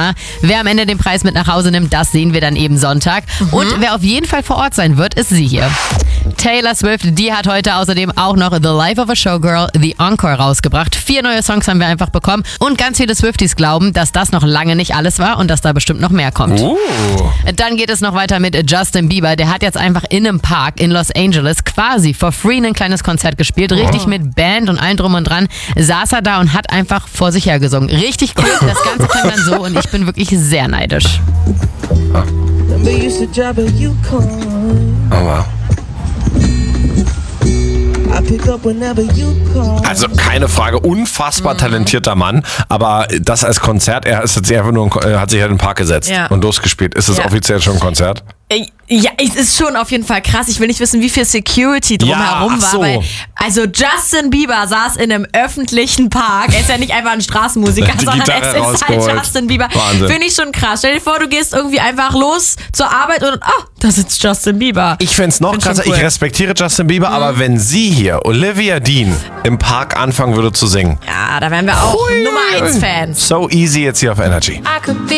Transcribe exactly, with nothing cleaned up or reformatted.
Madonna. Wer am Ende den Preis mit nach Hause nimmt, das sehen wir dann eben Sonntag. Mhm. Und wer auf jeden Fall vor Ort sein wird, ist sie hier. Taylor Swift, die hat heute außerdem auch noch The Life of a Showgirl, The Encore rausgebracht. Vier neue Songs haben wir einfach bekommen. Und ganz viele Swifties glauben, dass das noch lange nicht alles war und dass da bestimmt noch mehr kommt. Oh. Dann geht es noch weiter mit Justin Bieber. Der hat jetzt einfach in einem Park in Los Angeles quasi for free ein kleines Konzert gespielt. Richtig oh. mit Band und allem drum und dran. Saß er da und hat einfach vor sich her gesungen. Richtig cool. Das Ganze klingt dann so und ich bin wirklich sehr neidisch. Ah. Oh wow. Also keine Frage, unfassbar talentierter Mann, aber das als Konzert, er ist jetzt einfach nur, er hat sich halt in den Park gesetzt ja. und losgespielt. Ist das ja. offiziell schon ein Konzert? Ja, es ist schon auf jeden Fall krass. Ich will nicht wissen, wie viel Security drumherum ja, so. war. Weil, also Justin Bieber saß in einem öffentlichen Park. Er ist ja nicht einfach ein Straßenmusiker, sondern es ist halt Justin Bieber. Finde ich schon krass. Stell dir vor, du gehst irgendwie einfach los zur Arbeit und ah, da sitzt Justin Bieber. Ich find's noch Find krasser. Cool. Ich respektiere Justin Bieber, mhm. aber wenn sie hier, Olivia Dean, im Park anfangen würde zu singen. Ja, da wären wir auch Hui. Nummer eins Fans. So easy jetzt hier auf Energy.